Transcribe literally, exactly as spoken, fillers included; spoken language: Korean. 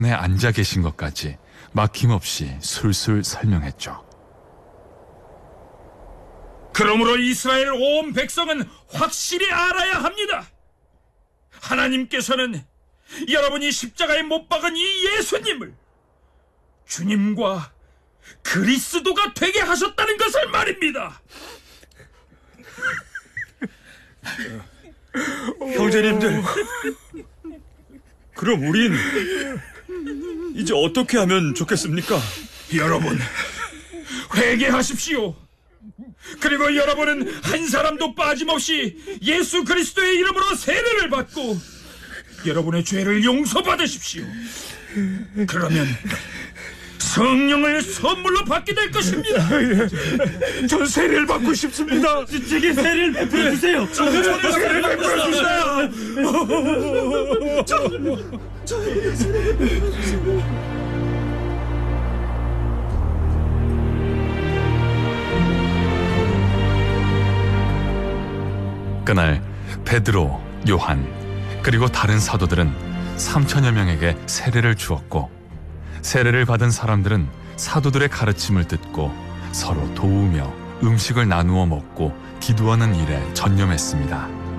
앉아 계신 것까지 막힘없이 술술 설명했죠. 그러므로 이스라엘 온 백성은 확실히 알아야 합니다. 하나님께서는 여러분이 십자가에 못 박은 이 예수님을 주님과 그리스도가 되게 하셨다는 것을 말입니다. 형제님들, 그럼 우린 이제 어떻게 하면 좋겠습니까? 여러분, 회개하십시오. 그리고 여러분은 한 사람도 빠짐없이 예수 그리스도의 이름으로 세례를 받고 여러분의 죄를 용서받으십시오. 그러면 성령을 선물로 받게 될 것입니다. 전 세례를 받고 싶습니다. 제게 세례를 베풀어 주세요. 저는 세례를 베풀어 주세요. 저에게 세례를 베풀어 주세요. 그날 베드로, 요한, 그리고 다른 사도들은 삼천여 명에게 세례를 주었고, 세례를 받은 사람들은 사도들의 가르침을 듣고 서로 도우며 음식을 나누어 먹고 기도하는 일에 전념했습니다.